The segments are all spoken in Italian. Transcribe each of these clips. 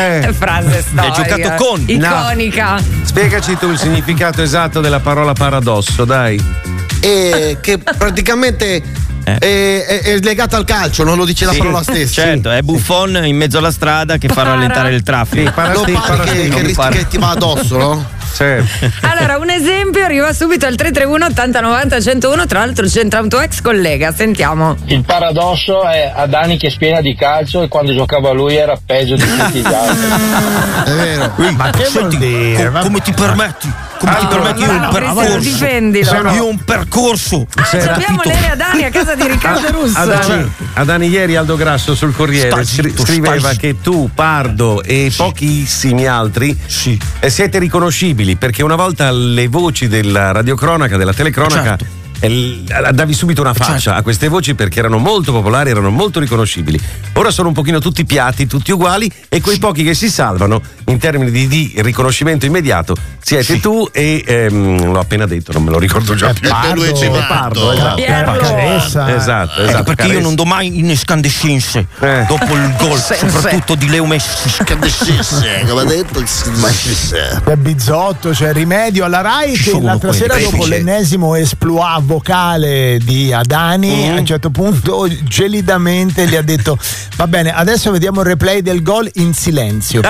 Frase storica. Hai giocato con. Iconica. No. Spiegaci tu il significato esatto della parola paradosso, dai. Che praticamente è legata al calcio, non lo dice la parola stessa. Certo, è Buffon in mezzo alla strada che fa rallentare il traffico. Lo pare che ti va addosso, no? Allora, un esempio arriva subito al 331 80 90 101. Tra l'altro c'entra un tuo ex collega, sentiamo. Il paradosso è Adani che spiega di calcio e quando giocava lui era peggio di tutti gli altri. È vero. Ma che vuol dire? Come ti permetti? Come ti permetti? Io ho un percorso. Difendilo. Io ho un percorso. Abbiamo Lele Adani a casa di Riccardo Russo. Adani ieri Aldo Grasso sul Corriere scriveva che tu, Pardo e pochissimi altri siete riconoscibili, perché una volta le voci della radiocronaca, della telecronaca, davi subito una faccia a queste voci perché erano molto popolari, erano molto riconoscibili. Ora sono un pochino tutti piatti, tutti uguali, e quei pochi che si salvano in termini di riconoscimento immediato siete tu e l'ho appena detto, non me lo ricordo già più. Pardo, esatto. Perché io non do mai in escandescenze dopo il gol, soprattutto di Leo Messi. Come ha detto C'è Bizzotto, c'è Rimedio alla Rai che l'altra sera, dopo l'ennesimo esploit vocale di Adani, a un certo punto gelidamente gli ha detto: va bene, adesso vediamo il replay del gol in silenzio.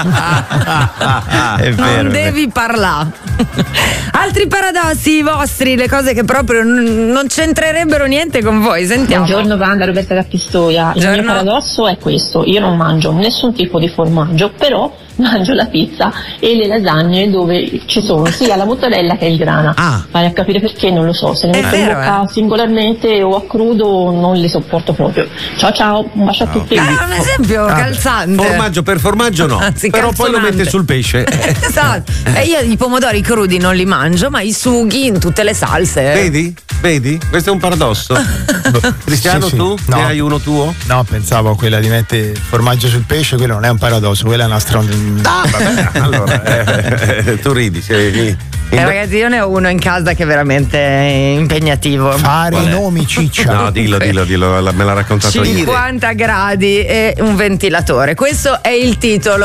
È vero. Non devi parlare. Altri paradossi vostri, le cose che proprio non c'entrerebbero niente con voi, sentiamo. Buongiorno banda, Roberta da Pistoia. Il mio paradosso è questo: io non mangio nessun tipo di formaggio, però mangio la pizza e le lasagne dove ci sono sia la mozzarella che il grana. Fare a capire perché non lo so, se ne metto in bocca singolarmente o a crudo non li sopporto proprio. Ciao, un bacio a tutti. Un esempio calzante. Formaggio per formaggio no, Anzi, però poi lo mette sul pesce. Esatto. E io i pomodori crudi non li mangio, ma i sughi in tutte le salse. Vedi? Questo è un paradosso. Cristiano, tu? No. Ne hai uno tuo? No, pensavo a quella di mettere formaggio sul pesce, quello non è un paradosso, quella è una vabbè, allora tu ridi. Ragazzi, io ne ho uno in casa che è veramente impegnativo. Fare i nomi ciccia. No, dillo, me l'ha raccontato 50 gradi e un ventilatore. Questo è il titolo.